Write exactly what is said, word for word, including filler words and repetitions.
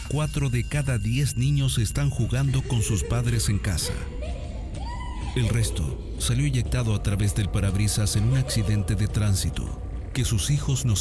cuatro de cada diez niños están jugando con sus padres en casa. El resto salió eyectado a través del parabrisas en un accidente de tránsito que sus hijos nos